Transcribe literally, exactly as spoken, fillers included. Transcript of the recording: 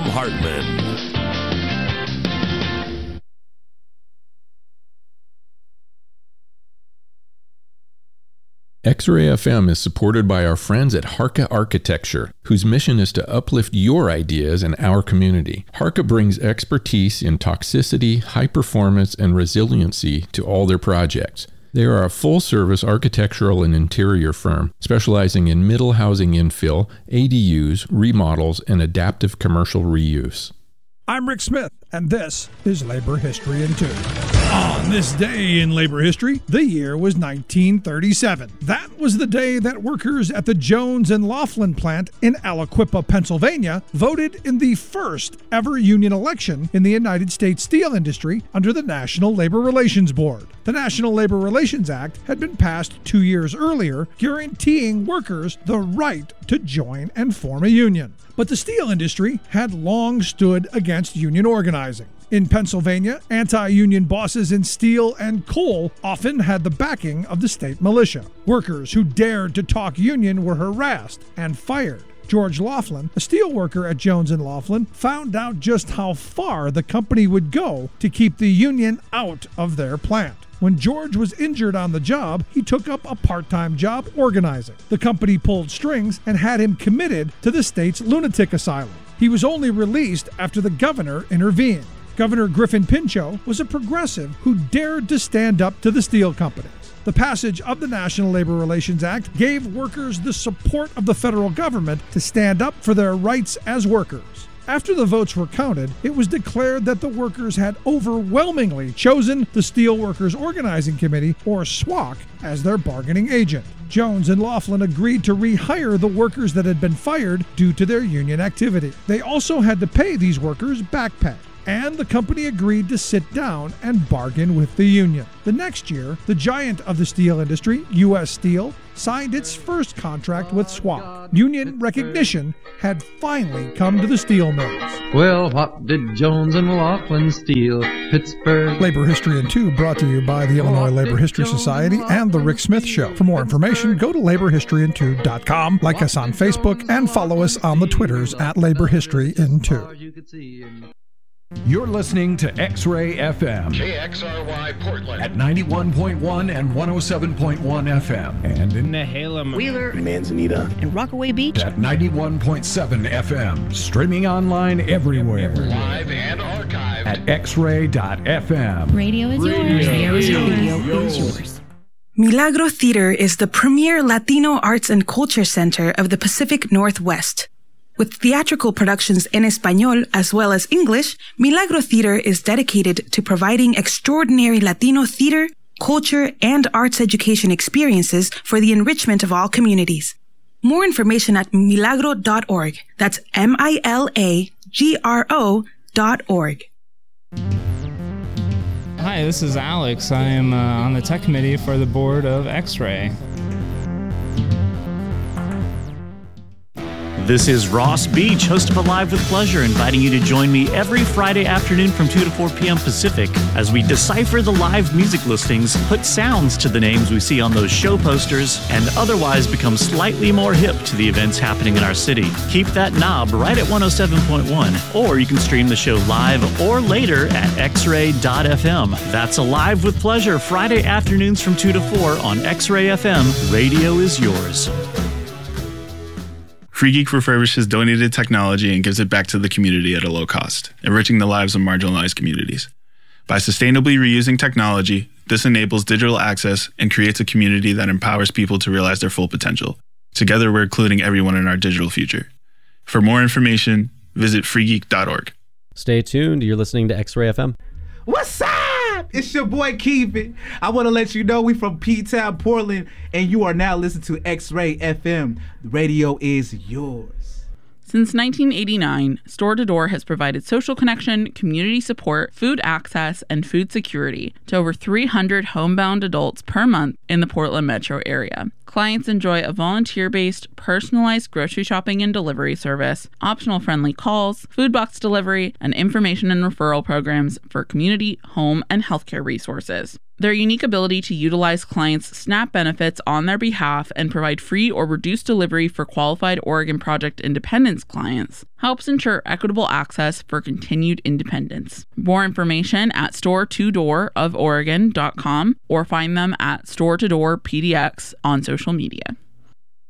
Thom Hartmann. X-Ray F M is supported by our friends at Harka Architecture, whose mission is to uplift your ideas in our community. Harka brings expertise in toxicity, high performance, and resiliency to all their projects. They are a full-service architectural and interior firm specializing in middle housing infill, A D Us, remodels, and adaptive commercial reuse. I'm Rick Smith, and this is Labor History in Two. On this day in labor history, the year was nineteen thirty-seven. That was the day that workers at the Jones and Laughlin plant in Aliquippa, Pennsylvania, voted in the first ever union election in the United States steel industry under the National Labor Relations Board. The National Labor Relations Act had been passed two years earlier, guaranteeing workers the right to join and form a union. But the steel industry had long stood against union organizing. In Pennsylvania, anti-union bosses in steel and coal often had the backing of the state militia. Workers who dared to talk union were harassed and fired. George Laughlin, a steel worker at Jones and Laughlin, found out just how far the company would go to keep the union out of their plant. When George was injured on the job, he took up a part-time job organizing. The company pulled strings and had him committed to the state's lunatic asylum. He was only released after the governor intervened. Governor Griffin Pinchot was a progressive who dared to stand up to the steel companies. The passage of the National Labor Relations Act gave workers the support of the federal government to stand up for their rights as workers. After the votes were counted, it was declared that the workers had overwhelmingly chosen the Steelworkers Organizing Committee, or S W O C, as their bargaining agent. Jones and Laughlin agreed to rehire the workers that had been fired due to their union activity. They also had to pay these workers back pay, and the company agreed to sit down and bargain with the union. The next year, the giant of the steel industry, U S Steel, signed its first contract with S W O C. Union recognition had finally come to the steel mills. Well, what did Jones and Laughlin steal? Pittsburgh. Labor History in Two, brought to you by the Illinois Labor History Society and The Rick Smith Show. For more information, go to labor history in two dot com, like us on Facebook, and follow us on the Twitters at Labor History in Two. You're listening to X-Ray F M. K X R Y Portland. At ninety-one point one and one oh seven point one F M. And in Nehalem, Wheeler, Manzanita, and Rockaway Beach. At ninety-one point seven F M. Streaming online everywhere. Live and archived. At x ray dot f m. Radio is yours. Radio is yours. Radio is yours. Milagro Theater is the premier Latino arts and culture center of the Pacific Northwest. With theatrical productions in Espanol as well as English, Milagro Theater is dedicated to providing extraordinary Latino theater, culture, and arts education experiences for the enrichment of all communities. More information at milagro dot org. That's M I L A G R O dot org. Hi, this is Alex. I am uh, on the tech committee for the board of X-Ray. This is Ross Beach, host of Alive with Pleasure, inviting you to join me every Friday afternoon from two to four p.m. Pacific as we decipher the live music listings, put sounds to the names we see on those show posters, and otherwise become slightly more hip to the events happening in our city. Keep that knob right at one oh seven point one, or you can stream the show live or later at x ray dot f m. That's Alive with Pleasure, Friday afternoons from two to four on X-Ray F M. Radio is yours. Free Geek refurbishes donated technology and gives it back to the community at a low cost, enriching the lives of marginalized communities. By sustainably reusing technology, this enables digital access and creates a community that empowers people to realize their full potential. Together, we're including everyone in our digital future. For more information, visit free geek dot org. Stay tuned. You're listening to X-Ray F M. What's up? It's your boy Keevan. I want to let you know we from P-Town, Portland, and you are now listening to X-Ray F M. The radio is yours. Since nineteen eighty-nine, Store to Door has provided social connection, community support, food access, and food security to over three hundred homebound adults per month in the Portland metro area. Clients enjoy a volunteer-based, personalized grocery shopping and delivery service, optional friendly calls, food box delivery, and information and referral programs for community, home, and healthcare resources. Their unique ability to utilize clients' SNAP benefits on their behalf and provide free or reduced delivery for qualified Oregon Project Independence clients helps ensure equitable access for continued independence. More information at store to door of oregon dot com or find them at store to door P D X on social media.